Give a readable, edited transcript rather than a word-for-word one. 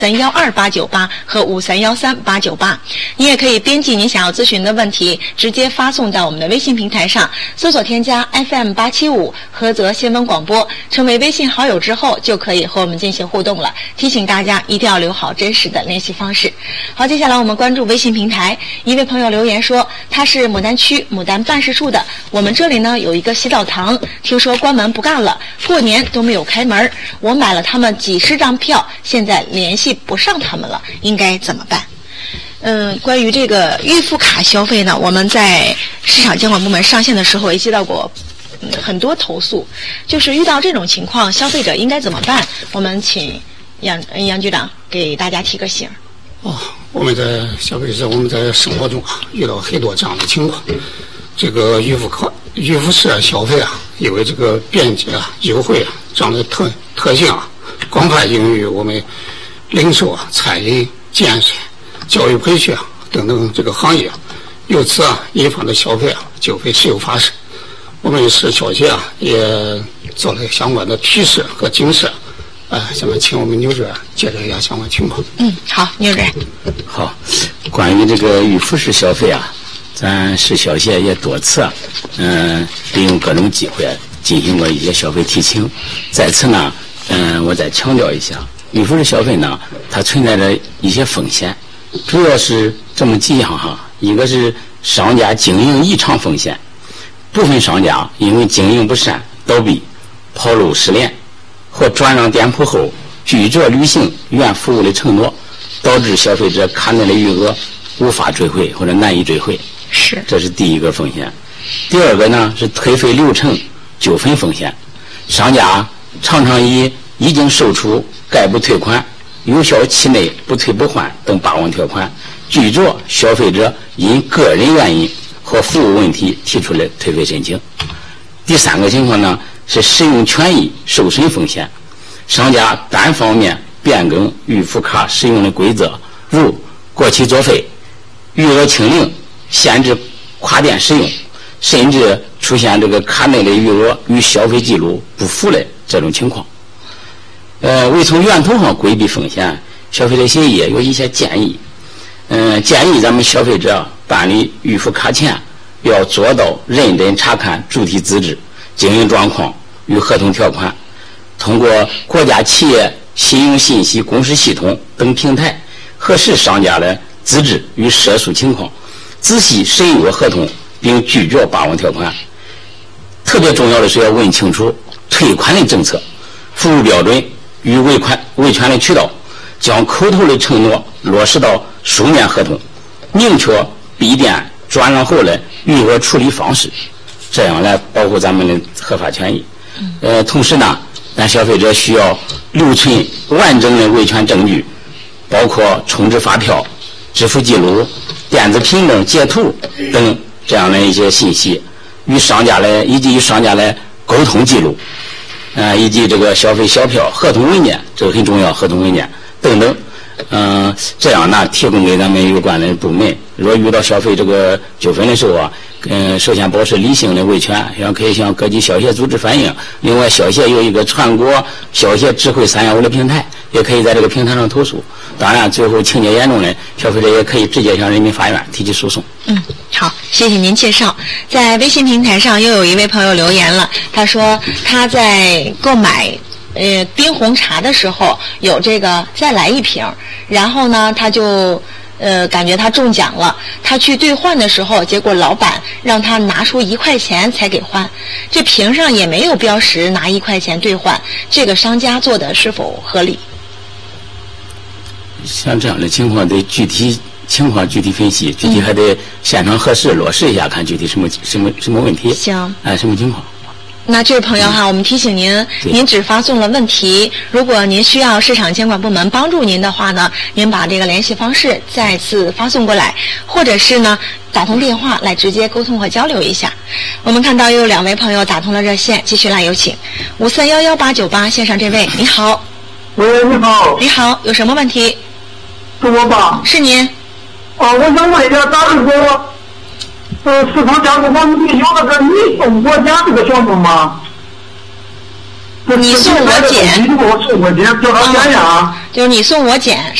312-898和5313-898，你也可以编辑您想要咨询的问题，直接发送到我们的微信平台上，搜索添加 FM875菏泽新闻广播，成为微信好友之后，就可以和我们进行互动了。提醒大家一定要留好真实的联系方式。好，接下来我们关注微信平台，一位朋友留言说，他是牡丹区牡丹办事处的，我们这里呢有一个洗澡堂，听说关门不干了，过年都没有开门，我买了他们几十张票，现在联系不上他们了，应该怎么办？关于这个预付卡消费呢，我们在市场监管部门上线的时候也接到过很多投诉，就是遇到这种情况，消费者应该怎么办？我们请杨局长给大家提个醒。 我们在消费者，我们在生活中遇到很多这样的情况。这个预付式消费因为这个便捷优惠这样的特性广泛应用于我们零售餐饮、健身、教育培训等等这个行业，由此引发的消费纠纷时有发生。我们市小协也做了相关的提示和警示。下面请我们牛主任介绍一下相关情况。 好，牛主任。 好，关于这个预付式消费咱市小协也多次利用各种机会进行过一些消费提醒。在此呢，我再强调一下，预付式消费呢，它存在着一些风险，主要是这么几项一个是商家经营异常风险，部分商家因为经营不善倒闭、跑路失联，或转让店铺后拒绝履行原服务的承诺，导致消费者卡内的余额无法追回或者难以追回，这是第一个风险。第二个呢是退费流程纠纷风险，商家常常以已经售出概不退款、有效期内不退不换等霸王条款，拒绝消费者因个人原因或服务问题提出的退费申请。第三个情况呢是使用权益受损风险，商家单方面变更预付卡使用的规则，如过期作废、余额清零、限制跨店使用，甚至出现这个卡内的余额与消费记录不符的这种情况。为从源头上规避风险，消费者协议有一些建议。建议咱们消费者办理预付卡前要做到认真查看主体资质、经营状况与合同条款，通过国家企业信用信息公示系统等平台核实商家的资质与涉诉情况，仔细审阅合同并拒绝霸王条款。特别重要的是要问清楚退款的政策、服务标准与维权的渠道，将口头的承诺落实到书面合同，明确闭店转让后的余额处理方式，这样来保护咱们的合法权益。同时呢，咱消费者需要留存完整的维权证据，包括充值发票、支付记录、电子凭证截图等这样的一些信息，与商家的沟通记录，以及这个消费小票、合同文件，这个很重要，合同文件等等。这样呢，提供给咱们有关的部门。若遇到消费这个纠纷的时候首先保持理性的维权，可以向各级消协组织反映。另外，消协有一个全国消协智慧315的平台，也可以在这个平台上投诉。当然，最后情节严重的消费者也可以直接向人民法院提起诉讼。 好，谢谢您介绍。在微信平台上又有一位朋友留言了，他说他在购买冰红茶的时候有这个再来一瓶，然后呢他就感觉他中奖了，他去兑换的时候，结果老板让他拿出1块钱才给换，这瓶上也没有标识拿1块钱兑换，这个商家做的是否合理？ 像这样的情况得具体情况具体分析，具体还得现场核实落实一下，看具体什么问题。 行， 什么情况。 那这位朋友我们提醒您，您只发送了问题，如果您需要市场监管部门帮助您的话呢，您把这个联系方式再次发送过来，或者是呢打通电话来直接沟通和交流一下。我们看到又有2位朋友打通了热线，继续来有请5311-898线上这位，你好。 喂，你好。 你好，有什么问题？ 是我吧？ 是您。 我想问一下，咱这个市场监管部门有那个你送我捡这个项目吗？ 你送我捡？ 你给我送我捡，叫他捡呀。 就是你送我减